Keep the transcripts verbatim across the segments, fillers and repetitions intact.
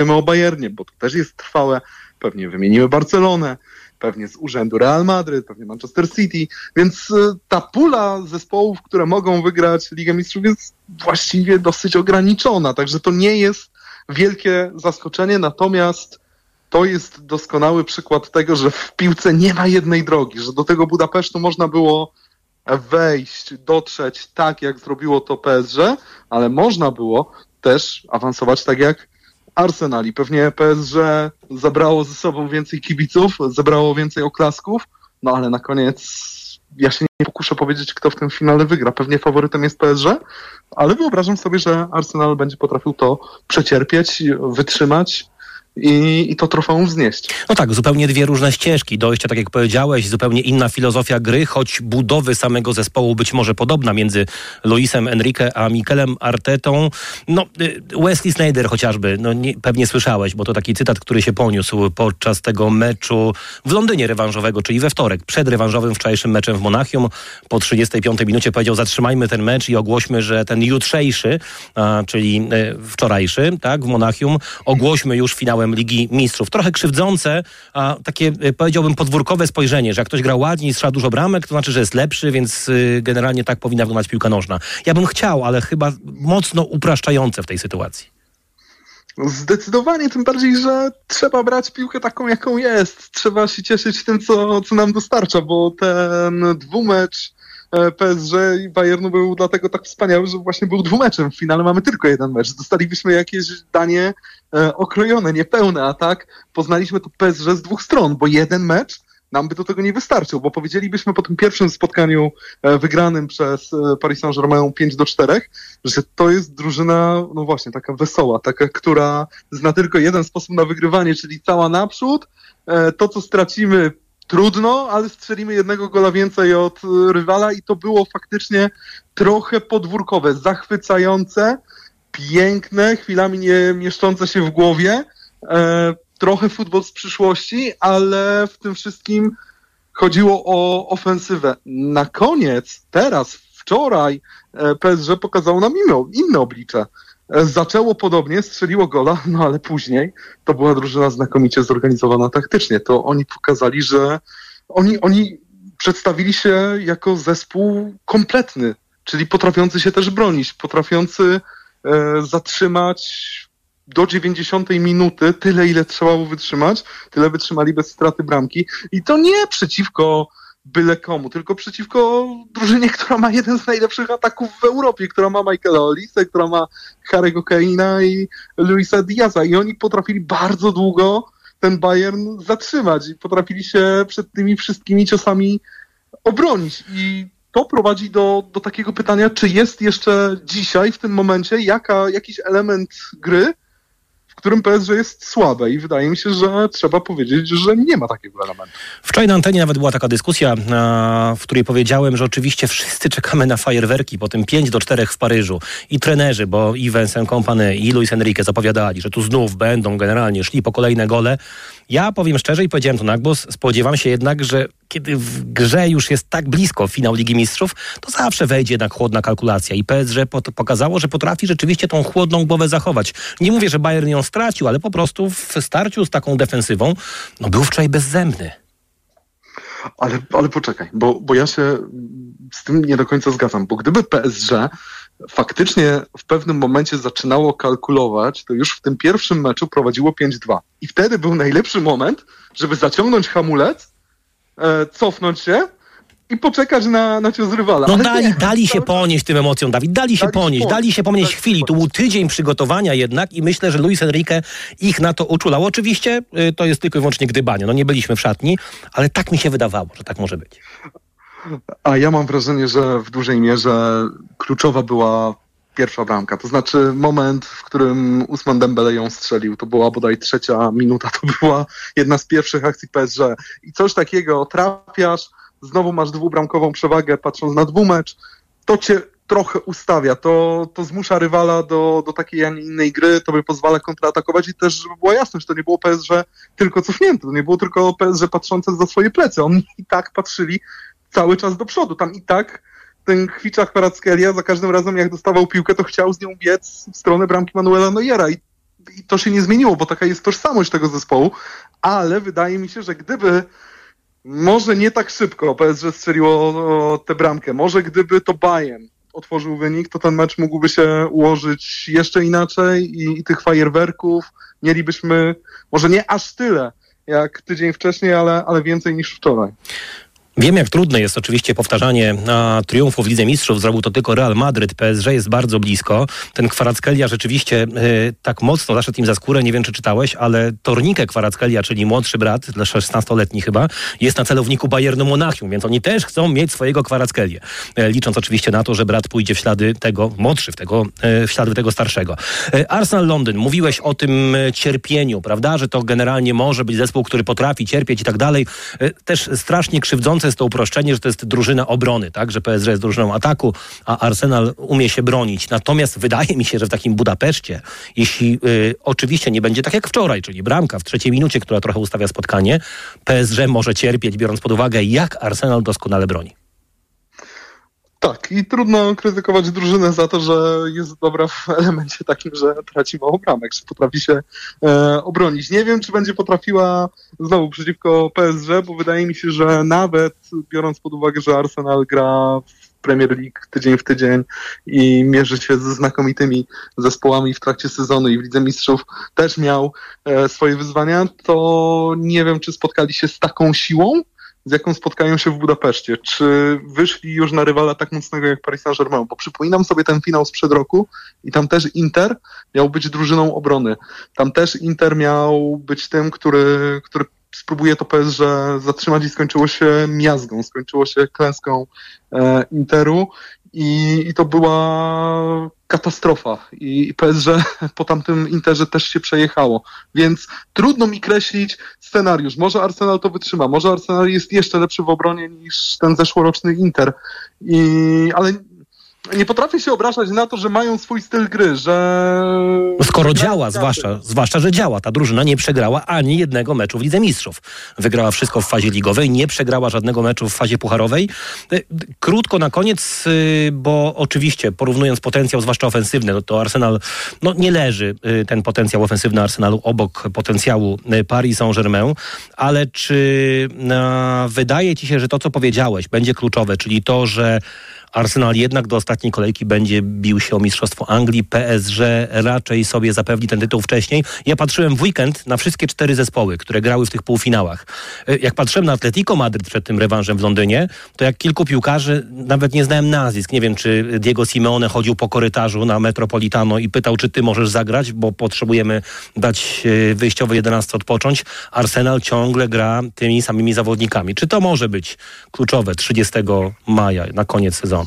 o Bayernie, bo to też jest trwałe. Pewnie wymieniły Barcelonę, pewnie z urzędu Real Madryt, pewnie Manchester City, więc ta pula zespołów, które mogą wygrać Ligę Mistrzów, jest właściwie dosyć ograniczona, także to nie jest wielkie zaskoczenie, natomiast to jest doskonały przykład tego, że w piłce nie ma jednej drogi, że do tego Budapesztu można było wejść, dotrzeć tak, jak zrobiło to P S G, ale można było też awansować tak jak Arsenal i pewnie P S G zabrało ze sobą więcej kibiców, zebrało więcej oklasków, no ale na koniec ja się nie pokuszę powiedzieć, kto w tym finale wygra. Pewnie faworytem jest P S G, ale wyobrażam sobie, że Arsenal będzie potrafił to przecierpieć, wytrzymać i, i to trofeum wznieść. No tak, zupełnie dwie różne ścieżki dojścia, tak jak powiedziałeś, zupełnie inna filozofia gry, choć budowy samego zespołu być może podobna między Luisem Enrique a Mikelem Artetą. No, Wesley Sneijder chociażby, no nie, pewnie słyszałeś, bo to taki cytat, który się poniósł podczas tego meczu w Londynie rewanżowego, czyli we wtorek, przed rewanżowym wczorajszym meczem w Monachium. Po trzydziestej piątej minucie powiedział: zatrzymajmy ten mecz i ogłośmy, że ten jutrzejszy, a, czyli e, wczorajszy, tak, w Monachium, ogłośmy już finałem Ligi Mistrzów. Trochę krzywdzące, a takie, powiedziałbym, podwórkowe spojrzenie, że jak ktoś gra ładniej i strzela dużo bramek, to znaczy, że jest lepszy, więc y, generalnie tak powinna wyglądać piłka nożna. Ja bym chciał, ale chyba mocno upraszczające w tej sytuacji. Zdecydowanie, tym bardziej, że trzeba brać piłkę taką, jaką jest. Trzeba się cieszyć tym, co, co nam dostarcza, bo ten dwumecz P S G i Bayernu był dlatego tak wspaniały, że właśnie był dwumeczem. W finale mamy tylko jeden mecz. Dostalibyśmy jakieś danie e, okrojone, niepełne, a tak poznaliśmy to P S G z dwóch stron, bo jeden mecz nam by do tego nie wystarczył, bo powiedzielibyśmy po tym pierwszym spotkaniu e, wygranym przez e, Paris Saint-Germain pięć do czterech, że to jest drużyna, no właśnie, taka wesoła, taka, która zna tylko jeden sposób na wygrywanie, czyli cała naprzód. E, to, co stracimy, trudno, ale strzelimy jednego gola więcej od rywala i to było faktycznie trochę podwórkowe, zachwycające, piękne, chwilami nie mieszczące się w głowie, e, trochę futbol z przyszłości, ale w tym wszystkim chodziło o ofensywę. Na koniec, teraz, wczoraj e, P S G pokazało nam inne, inne oblicze. E, zaczęło podobnie, strzeliło gola, no ale później to była drużyna znakomicie zorganizowana taktycznie. To oni pokazali, że oni, oni przedstawili się jako zespół kompletny, czyli potrafiący się też bronić, potrafiący e, zatrzymać do dziewięćdziesiątej minuty tyle, ile trzeba było wytrzymać, tyle wytrzymali bez straty bramki. I to nie przeciwko byle komu, tylko przeciwko drużynie, która ma jeden z najlepszych ataków w Europie, która ma Michaela Olise, która ma Harry'ego Kane'a i Luisa Diaza. I oni potrafili bardzo długo ten Bayern zatrzymać i potrafili się przed tymi wszystkimi ciosami obronić. I to prowadzi do, do takiego pytania, czy jest jeszcze dzisiaj, w tym momencie, jaka, jakiś element gry, w którym P S G jest słabe i wydaje mi się, że trzeba powiedzieć, że nie ma takiego elementu. Wczoraj na antenie nawet była taka dyskusja, w której powiedziałem, że oczywiście wszyscy czekamy na fajerwerki po tym pięć do czterech w Paryżu. I trenerzy, bo i Vincent Kompany, i Luis Enrique zapowiadali, że tu znów będą generalnie szli po kolejne gole. Ja powiem szczerze i powiedziałem to na głos, spodziewam się jednak, że kiedy w grze już jest tak blisko finał Ligi Mistrzów, to zawsze wejdzie jednak chłodna kalkulacja i P S G pokazało, że potrafi rzeczywiście tą chłodną głowę zachować. Nie mówię, że Bayern ją stracił, ale po prostu w starciu z taką defensywą no był wczoraj bezzębny. Ale, ale poczekaj, bo, bo ja się z tym nie do końca zgadzam, bo gdyby P S G faktycznie w pewnym momencie zaczynało kalkulować, to już w tym pierwszym meczu prowadziło pięć dwa. I wtedy był najlepszy moment, żeby zaciągnąć hamulec, e, cofnąć się i poczekać na, na cios rywala. No ale dali, nie, dali się ponieść tym emocjom, Dawid, dali się dali ponieść, się dali się ponieść chwili. To był tydzień przygotowania jednak i myślę, że Luis Enrique ich na to uczulał. Oczywiście y, to jest tylko i wyłącznie gdybanie. No nie byliśmy w szatni, ale tak mi się wydawało, że tak może być. A ja mam wrażenie, że w dużej mierze kluczowa była pierwsza bramka. To znaczy moment, w którym Ousmane Dembele ją strzelił. To była bodaj trzecia minuta. To była jedna z pierwszych akcji P S G. I coś takiego, trafiasz, znowu masz dwubramkową przewagę, patrząc na dwumecz, to cię trochę ustawia, to, to zmusza rywala do, do takiej, a nie innej gry, to by pozwala kontratakować i też, żeby była jasność, to nie było P S G tylko cofnięte, to nie było tylko P S G patrzące za swoje plecy, oni i tak patrzyli cały czas do przodu, tam i tak ten Kvicha Kvaratskhelia za każdym razem jak dostawał piłkę, to chciał z nią biec w stronę bramki Manuela Neuera i i to się nie zmieniło, bo taka jest tożsamość tego zespołu, ale wydaje mi się, że gdyby może nie tak szybko P S G strzeliło tę bramkę, może gdyby to Bayern otworzył wynik, to ten mecz mógłby się ułożyć jeszcze inaczej i, i tych fajerwerków mielibyśmy może nie aż tyle jak tydzień wcześniej, ale, ale więcej niż wczoraj. Wiem, jak trudne jest oczywiście powtarzanie a, triumfu w Lidze Mistrzów. Zrobił to tylko Real Madryt. P S G jest bardzo blisko. Ten Kvaratskhelia rzeczywiście y, tak mocno zaszedł im za skórę. Nie wiem, czy czytałeś, ale Tornike Kvaratskhelia, czyli młodszy brat, szesnastoletni chyba, jest na celowniku Bayernu Monachium, więc oni też chcą mieć swojego Kvaratskhelię. Y, licząc oczywiście na to, że brat pójdzie w ślady tego, młodszy w, tego, y, w ślady tego starszego. Y, Arsenal Londyn. Mówiłeś o tym cierpieniu, prawda, że to generalnie może być zespół, który potrafi cierpieć i tak dalej. Y, też strasznie krzywdzące jest to uproszczenie, że to jest drużyna obrony, tak? Że P S G jest drużyną ataku, a Arsenal umie się bronić. Natomiast wydaje mi się, że w takim Budapeszcie, jeśli y, oczywiście nie będzie tak jak wczoraj, czyli bramka w trzeciej minucie, która trochę ustawia spotkanie, P S G może cierpieć, biorąc pod uwagę, jak Arsenal doskonale broni. Tak, i trudno krytykować drużynę za to, że jest dobra w elemencie takim, że traci mało bramek, że potrafi się e, obronić. Nie wiem, czy będzie potrafiła znowu przeciwko P S G, bo wydaje mi się, że nawet biorąc pod uwagę, że Arsenal gra w Premier League tydzień w tydzień i mierzy się ze znakomitymi zespołami w trakcie sezonu i w Lidze Mistrzów też miał e, swoje wyzwania, to nie wiem, czy spotkali się z taką siłą, z jaką spotkają się w Budapeszcie. Czy wyszli już na rywala tak mocnego jak Paris Saint-Germain? Bo przypominam sobie ten finał sprzed roku i tam też Inter miał być drużyną obrony. Tam też Inter miał być tym, który, który spróbuje to P S G zatrzymać i skończyło się miazgą, skończyło się klęską e, Interu i, i to była katastrofa. I, i P S G po tamtym Interze też się przejechało. Więc trudno mi kreślić scenariusz. Może Arsenal to wytrzyma, może Arsenal jest jeszcze lepszy w obronie niż ten zeszłoroczny Inter. I, ale nie potrafię się obrażać na to, że mają swój styl gry, że... Skoro działa, zwłaszcza, zwłaszcza, że działa. Ta drużyna nie przegrała ani jednego meczu w Lidze Mistrzów. Wygrała wszystko w fazie ligowej, nie przegrała żadnego meczu w fazie pucharowej. Krótko na koniec, bo oczywiście porównując potencjał, zwłaszcza ofensywny, no to Arsenal, no nie leży ten potencjał ofensywny Arsenalu obok potencjału Paris Saint-Germain, ale czy no, wydaje ci się, że to, co powiedziałeś, będzie kluczowe, czyli to, że Arsenal jednak do ostatniej kolejki będzie bił się o Mistrzostwo Anglii. P S G raczej sobie zapewni ten tytuł wcześniej. Ja patrzyłem w weekend na wszystkie cztery zespoły, które grały w tych półfinałach. Jak patrzyłem na Atletico Madryt przed tym rewanżem w Londynie, to jak kilku piłkarzy, nawet nie znałem nazwisk. Nie wiem, czy Diego Simeone chodził po korytarzu na Metropolitano i pytał, czy ty możesz zagrać, bo potrzebujemy dać wyjściowej jedenastce odpocząć. Arsenal ciągle gra tymi samymi zawodnikami. Czy to może być kluczowe trzydziestego maja na koniec sezonu?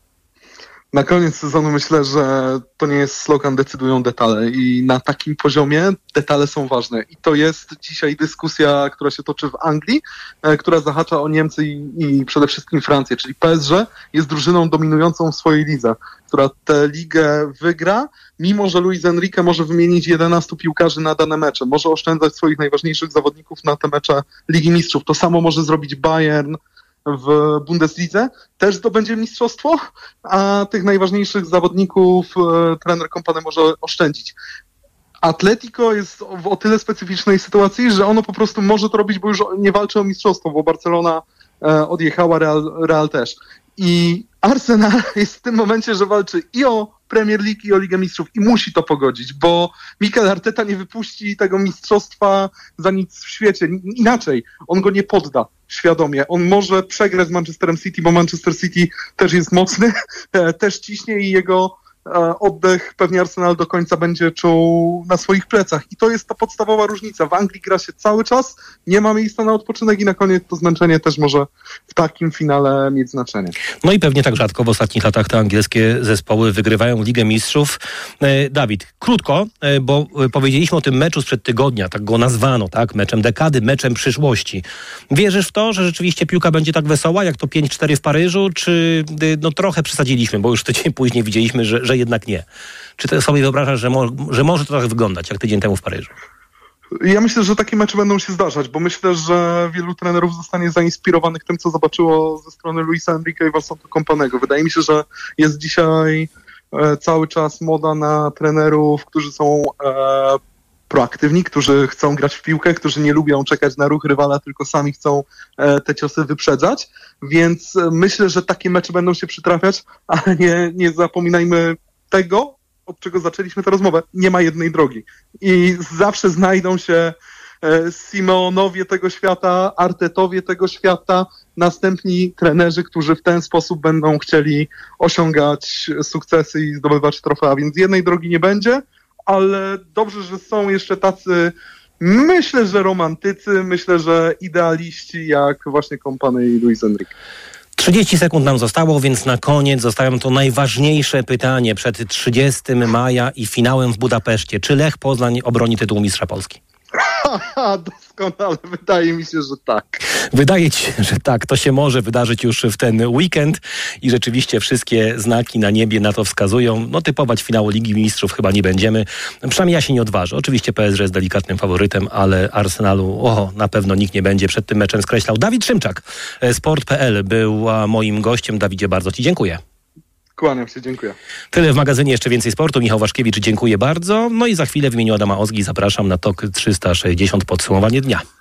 Na koniec sezonu myślę, że to nie jest slogan, decydują detale i na takim poziomie detale są ważne. I to jest dzisiaj dyskusja, która się toczy w Anglii, e, która zahacza o Niemcy i, i przede wszystkim Francję, czyli P S G jest drużyną dominującą w swojej lidze, która tę ligę wygra, mimo że Luis Enrique może wymienić jedenastu piłkarzy na dane mecze, może oszczędzać swoich najważniejszych zawodników na te mecze Ligi Mistrzów. To samo może zrobić Bayern w Bundeslidze, też zdobędzie mistrzostwo, a tych najważniejszych zawodników e, trener Kompany może oszczędzić. Atletico jest w o tyle specyficznej sytuacji, że ono po prostu może to robić, bo już nie walczy o mistrzostwo, bo Barcelona e, odjechała, Real, Real też. I Arsenal jest w tym momencie, że walczy i o Premier League, i o Ligę Mistrzów i musi to pogodzić, bo Mikel Arteta nie wypuści tego mistrzostwa za nic w świecie. Inaczej, on go nie podda świadomie. On może przegrać z Manchesterem City, bo Manchester City też jest mocny, też ciśnie i jego oddech pewnie Arsenal do końca będzie czuł na swoich plecach. I to jest ta podstawowa różnica. W Anglii gra się cały czas, nie ma miejsca na odpoczynek i na koniec to zmęczenie też może w takim finale mieć znaczenie. No i pewnie tak rzadko w ostatnich latach te angielskie zespoły wygrywają Ligę Mistrzów. Dawid, krótko, bo powiedzieliśmy o tym meczu sprzed tygodnia, tak go nazwano, tak? Meczem dekady, meczem przyszłości. Wierzysz w to, że rzeczywiście piłka będzie tak wesoła, jak to pięć cztery w Paryżu, czy no trochę przesadziliśmy, bo już tydzień później widzieliśmy, że, że jednak nie. Czy ty sobie wyobrażasz, że, mo- że może to tak wyglądać, jak tydzień temu w Paryżu? Ja myślę, że takie mecze będą się zdarzać, bo myślę, że wielu trenerów zostanie zainspirowanych tym, co zobaczyło ze strony Luisa Enrique i Vincenta Kompany'ego. Wydaje mi się, że jest dzisiaj e, cały czas moda na trenerów, którzy są e, proaktywni, którzy chcą grać w piłkę, którzy nie lubią czekać na ruch rywala, tylko sami chcą e, te ciosy wyprzedzać, więc e, myślę, że takie mecze będą się przytrafiać, ale nie, nie zapominajmy tego, od czego zaczęliśmy tę rozmowę. Nie ma jednej drogi i zawsze znajdą się e, Simeonowie tego świata, Artetowie tego świata, następni trenerzy, którzy w ten sposób będą chcieli osiągać sukcesy i zdobywać trofea, więc jednej drogi nie będzie, ale dobrze, że są jeszcze tacy, myślę, że romantycy, myślę, że idealiści, jak właśnie kompany i Luis Enrique. trzydzieści sekund nam zostało, więc na koniec zostawiam to najważniejsze pytanie przed trzydziestego maja i finałem w Budapeszcie. Czy Lech Poznań obroni tytuł mistrza Polski? Haha, doskonale. Wydaje mi się, że tak. Wydaje ci się, że tak. To się może wydarzyć już w ten weekend i rzeczywiście wszystkie znaki na niebie na to wskazują. No typować finału Ligi Mistrzów chyba nie będziemy. Przynajmniej ja się nie odważę. Oczywiście P S G jest delikatnym faworytem, ale Arsenalu o, na pewno nikt nie będzie przed tym meczem skreślał. Dawid Szymczak, sport kropka p l był moim gościem. Dawidzie, bardzo ci dziękuję. Kłaniam się, dziękuję. Tyle w magazynie, jeszcze więcej sportu. Michał Waszkiewicz, dziękuję bardzo. No i za chwilę w imieniu Adama Ozgi zapraszam na Tok trzysta sześćdziesiąt podsumowanie dnia.